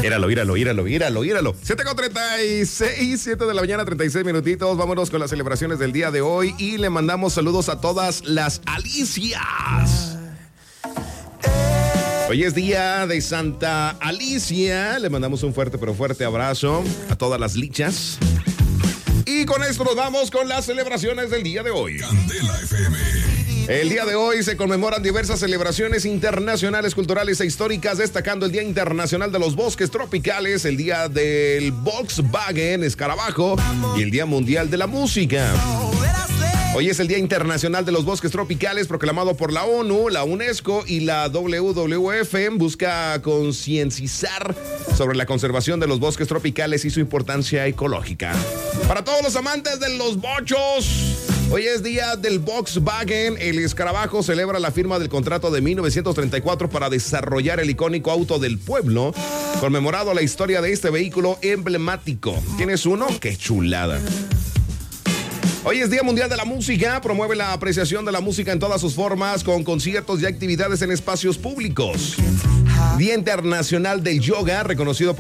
Íralo. 7:36, 7 de la mañana, 36 minutitos. Vámonos con las celebraciones del día de hoy y le mandamos saludos a todas las Alicias. Hoy es día de Santa Alicia. Le mandamos un fuerte pero fuerte abrazo a todas las lichas. Y con esto nos vamos con las celebraciones del día de hoy. Candela FM. El día de hoy se conmemoran diversas celebraciones internacionales, culturales e históricas, destacando el Día Internacional de los Bosques Tropicales, el Día del Volkswagen Escarabajo y el Día Mundial de la Música. Hoy es el Día Internacional de los Bosques Tropicales, proclamado por la ONU, la UNESCO y la WWF. Busca concientizar sobre la conservación de los bosques tropicales y su importancia ecológica. Para todos los amantes de los bochos, hoy es día del Volkswagen. El Escarabajo celebra la firma del contrato de 1934 para desarrollar el icónico auto del pueblo, conmemorado la historia de este vehículo emblemático. ¿Tienes uno? ¡Qué chulada! Hoy es Día Mundial de la Música. Promueve la apreciación de la música en todas sus formas, con conciertos y actividades en espacios públicos. Día Internacional del Yoga, reconocido por